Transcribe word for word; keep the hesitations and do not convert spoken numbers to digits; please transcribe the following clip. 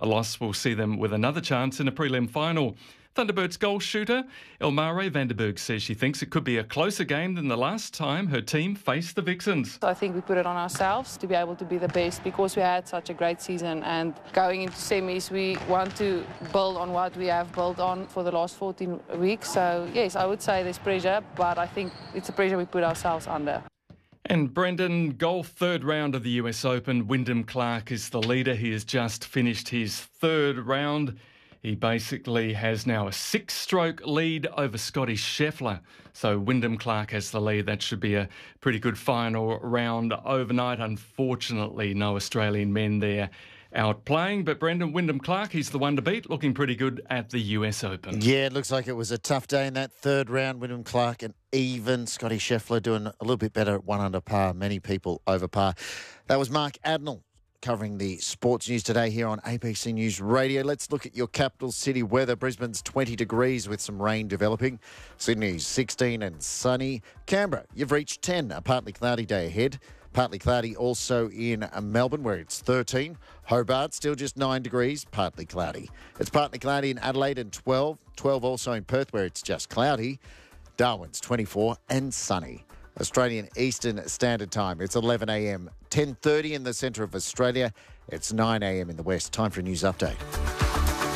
A loss will see them with another chance in a prelim final. Thunderbirds goal shooter Elmare Vanderberg says she thinks it could be a closer game than the last time her team faced the Vixens. I think we put it on ourselves to be able to be the best because we had such a great season, and going into semis we want to build on what we have built on for the last fourteen weeks. So yes, I would say there's pressure, but I think it's a pressure we put ourselves under. And Brendan, golf third round of the U S Open. Wyndham Clark is the leader. He has just finished his third round. He basically has now a six-stroke lead over Scotty Scheffler. So Wyndham Clark has the lead. That should be a pretty good final round overnight. Unfortunately, no Australian men there out playing. But Brendan, Wyndham Clark, he's the one to beat, looking pretty good at the U S Open. Yeah, it looks like it was a tough day in that third round. Wyndham Clark and even. Scotty Scheffler doing a little bit better at one under par. Many people over par. That was Mark Adnell covering the sports news today here on A B C News Radio. Let's look at your capital city weather. Brisbane's twenty degrees with some rain developing. Sydney's sixteen and sunny. Canberra, you've reached ten, a partly cloudy day ahead. Partly cloudy also in Melbourne where it's thirteen. Hobart still just nine degrees, partly cloudy. It's partly cloudy in Adelaide and twelve. twelve also in Perth where it's just cloudy. Darwin's twenty-four and sunny. Australian Eastern Standard Time. It's eleven a m, ten thirty in the centre of Australia. It's nine a m in the west. Time for a news update.